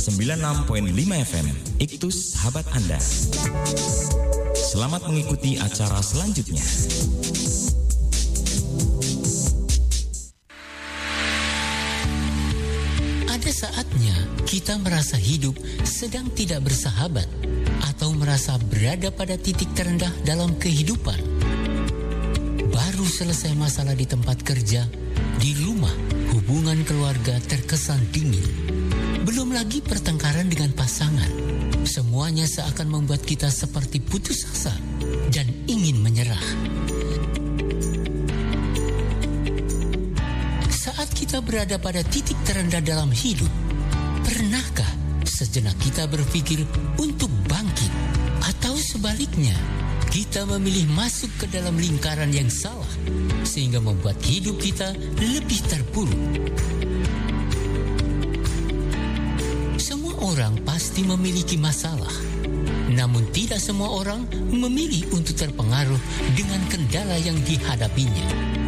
96.5 FM, Iktus Sahabat Anda. Selamat mengikuti acara selanjutnya. Ada saatnya kita merasa hidup sedang tidak bersahabat atau merasa berada pada titik terendah dalam kehidupan. Baru selesai masalah di tempat kerja, di rumah, hubungan keluarga terkesan dingin. Belum lagi pertengkaran dengan pasangan. Semuanya seakan membuat kita seperti putus asa dan ingin menyerah. Saat kita berada pada titik terendah dalam hidup, pernahkah sejenak kita berpikir untuk bangkit? Atau sebaliknya, kita memilih masuk ke dalam lingkaran yang salah, sehingga membuat hidup kita lebih terpuruk. Semua orang pasti memiliki masalah, namun tidak semua orang memilih untuk terpengaruh dengan kendala yang dihadapinya.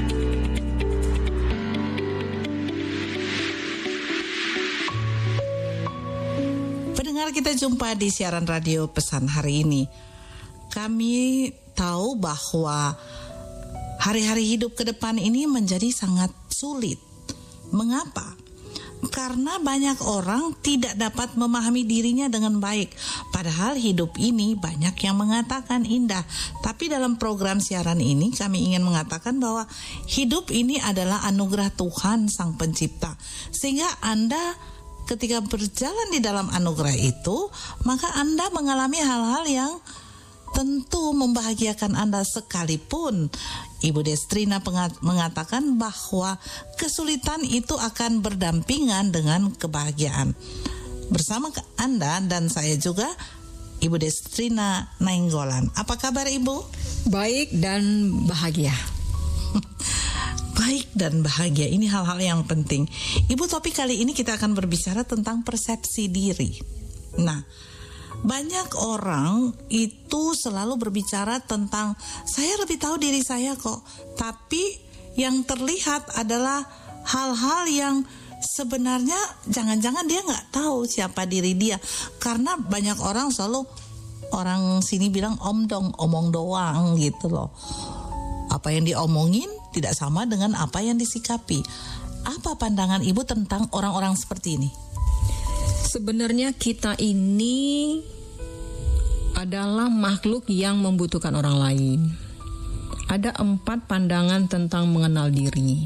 Pendengar, kita jumpa di siaran radio Pesan hari ini. Kami tahu bahwa hari-hari hidup ke depan ini menjadi sangat sulit. Mengapa? Karena banyak orang tidak dapat memahami dirinya dengan baik. Padahal hidup ini banyak yang mengatakan indah. Tapi dalam program siaran ini kami ingin mengatakan bahwa hidup ini adalah anugerah Tuhan Sang Pencipta. Sehingga Anda ketika berjalan di dalam anugerah itu, maka Anda mengalami hal-hal yang tentu membahagiakan Anda, sekalipun Ibu Destrina mengatakan bahwa kesulitan itu akan berdampingan dengan kebahagiaan. Bersama Anda dan saya juga, Ibu Destrina Nainggolan. Apa kabar Ibu? Baik dan bahagia. Baik dan bahagia, ini hal-hal yang penting. Ibu, topik kali ini kita akan berbicara tentang persepsi diri. Nah, banyak orang itu selalu berbicara tentang saya lebih tahu diri saya kok. Tapi yang terlihat adalah hal-hal yang sebenarnya jangan-jangan dia nggak tahu siapa diri dia. Karena banyak orang selalu, orang sini bilang omong doang gitu loh. Apa yang diomongin tidak sama dengan apa yang disikapi. Apa pandangan Ibu tentang orang-orang seperti ini? Sebenarnya kita ini adalah makhluk yang membutuhkan orang lain. Ada 4 pandangan tentang mengenal diri.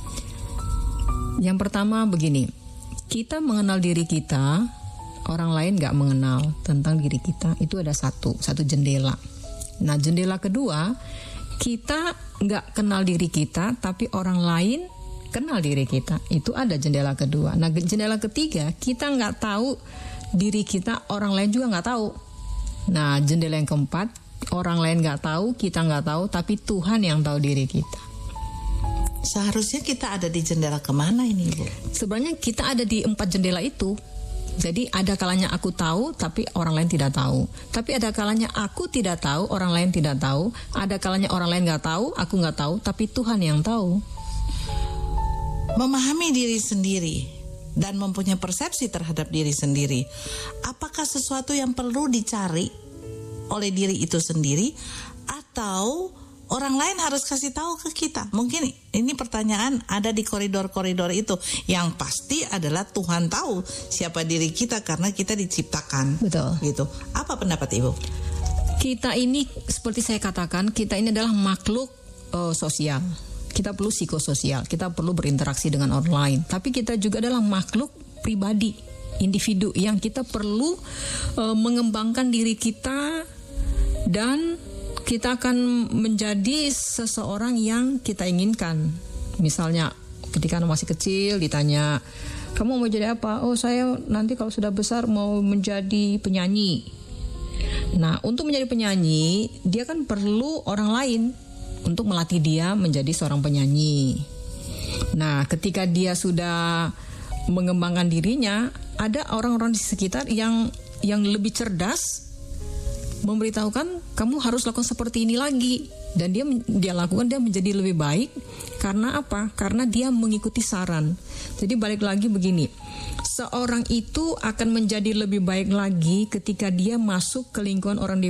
Yang pertama begini, kita mengenal diri kita, orang lain gak mengenal tentang diri kita. Itu ada satu jendela. Nah, jendela kedua, kita gak kenal diri kita, tapi orang lain kenal diri kita. Itu ada jendela kedua. Nah, jendela ketiga, kita nggak tahu diri kita, orang lain juga nggak tahu. Nah, jendela yang keempat, orang lain nggak tahu, kita nggak tahu, tapi Tuhan yang tahu diri kita. Seharusnya kita ada di jendela kemana ini, Bu? Sebenarnya kita ada di 4 jendela itu. Jadi ada kalanya aku tahu, tapi orang lain tidak tahu. Tapi ada kalanya aku tidak tahu, orang lain tidak tahu. Ada kalanya orang lain nggak tahu, aku nggak tahu, tapi Tuhan yang tahu. Memahami diri sendiri dan mempunyai persepsi terhadap diri sendiri, apakah sesuatu yang perlu dicari oleh diri itu sendiri atau orang lain harus kasih tahu ke kita? Mungkin ini pertanyaan ada di koridor-koridor itu. Yang pasti adalah Tuhan tahu siapa diri kita karena kita diciptakan. Betul. Gitu. Apa pendapat Ibu? Kita ini, seperti saya katakan, kita ini adalah makhluk sosial. Kita perlu psikososial, kita perlu berinteraksi dengan orang lain. Tapi kita juga adalah makhluk pribadi, individu yang kita perlu mengembangkan diri kita, dan kita akan menjadi seseorang yang kita inginkan. Misalnya ketika masih kecil ditanya, kamu mau jadi apa? Oh, saya nanti kalau sudah besar mau menjadi penyanyi. Nah, untuk menjadi penyanyi, dia kan perlu orang lain untuk melatih dia menjadi seorang penyanyi. Nah, ketika dia sudah mengembangkan dirinya, ada orang-orang di sekitar yang lebih cerdas memberitahukan kamu harus lakukan seperti ini lagi, dan dia lakukan, dia menjadi lebih baik Karena apa? Karena dia mengikuti saran. Jadi balik lagi begini, seorang itu akan menjadi lebih baik lagi ketika dia masuk ke lingkungan orang dewasa